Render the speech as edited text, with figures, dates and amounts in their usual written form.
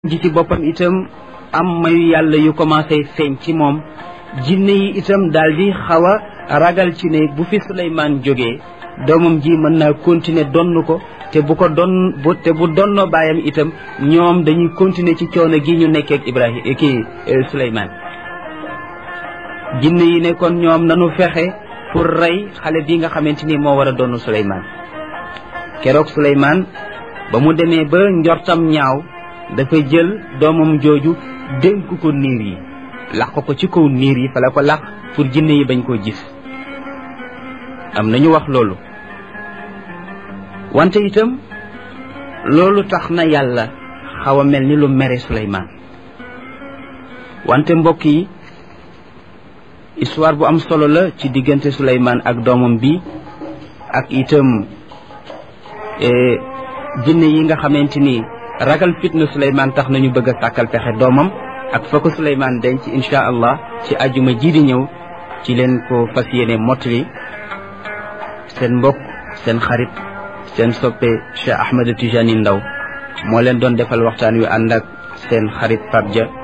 ji ci boppam itam am mayu yàlla yu commencé feeñ ci moom jinne yi itam daal di xaw a ragal ci ne bu fi Suleymaan jógee doomam ji mën naa continuer donn ko te bu donnoo baayam itam ñoom dañuy continuer ci coono gi ñu nekkee ak Ibrahima Suleymaan jinne yi ne kon ñoom nanu fexe pour rey xale bi nga xamante ni moo war a donn Suleymaan keroog Suleymaan ba mu demee ba njortam ñaaw dafa jël doomam jooju dénk ko niir yi laq ko ci kaw niir yi fa la ko laq pour jinne yi bañ koo gis am nañu wax loolu wante itam loolu tax na yàlla xaw a mel ni lu mere Suleymaan wante mbokk yi histoire bu am solo la ci diggante Suleymaan ak doomam bi ak itam jinne yi nga xamante ni ragal fitna Suleymaan tax nañu bëgg a sàkkal pexe doomam ak fa ko Suleymaan denc insha allah ci ajuma ji di ñëw ci leen ko fas yéene mottali seen mbokk seen xarit seen soppe Cheikh Ahmed Tijani Ndaw moo leen doon defal waxtaan wi ànd ak seen xarit Pape Dia